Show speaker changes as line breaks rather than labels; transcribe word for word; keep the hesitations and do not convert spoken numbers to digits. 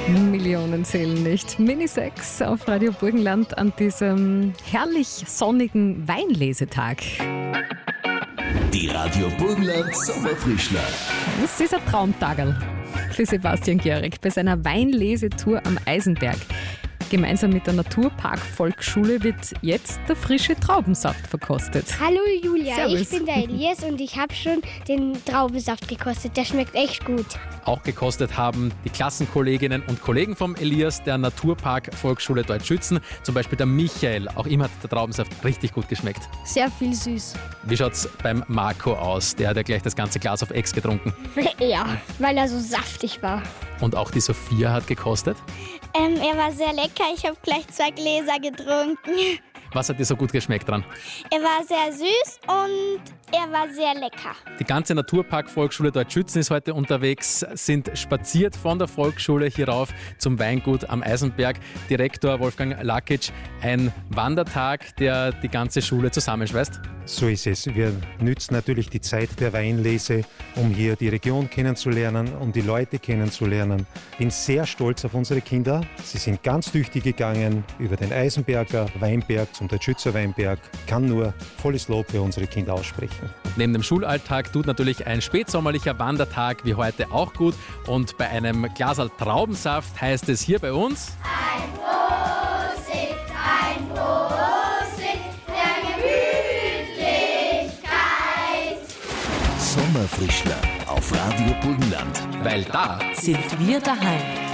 Millionen zählen nicht. Mini sechs auf Radio Burgenland an diesem herrlich sonnigen Weinlesetag.
Die Radio Burgenland Sommerfrischler.
Das ist ein Traumtagerl für Sebastian Gjörig bei seiner Weinlesetour am Eisenberg. Gemeinsam mit der Naturpark-Volksschule wird jetzt der frische Traubensaft verkostet.
Hallo Julia,
Servus.
Ich bin der Elias und ich habe schon den Traubensaft gekostet. Der schmeckt echt gut.
Auch gekostet haben die Klassenkolleginnen und Kollegen vom Elias der Naturpark-Volksschule Deutschschützen, zum Beispiel der Michael. Auch ihm hat der Traubensaft richtig gut geschmeckt.
Sehr viel süß.
Wie schaut's beim Marco aus? Der hat ja gleich das ganze Glas auf Ex getrunken.
Ja, weil er so saftig war.
Und auch die Sophia hat gekostet.
Ähm, er war sehr lecker. Ich habe gleich zwei Gläser getrunken.
Was hat dir so gut geschmeckt dran?
Er war sehr süß und er war sehr lecker.
Die ganze Naturpark-Volksschule Deutschschützen ist heute unterwegs, sind spaziert von der Volksschule hierauf zum Weingut am Eisenberg. Direktor Wolfgang Lakic, ein Wandertag, der die ganze Schule zusammenschweißt.
So ist es. Wir nützen natürlich die Zeit der Weinlese, um hier die Region kennenzulernen, um die Leute kennenzulernen. Ich bin sehr stolz auf unsere Kinder. Sie sind ganz tüchtig gegangen über den Eisenberger Weinberg zum Deutschschützer Weinberg. Ich kann nur volles Lob für unsere Kinder aussprechen.
Neben dem Schulalltag tut natürlich ein spätsommerlicher Wandertag wie heute auch gut. Und bei einem Glaserl Traubensaft heißt es hier bei uns:
Ein Prosit, ein Prosit der Gemütlichkeit.
Sommerfrischler auf Radio Burgenland.
Weil da
sind wir daheim.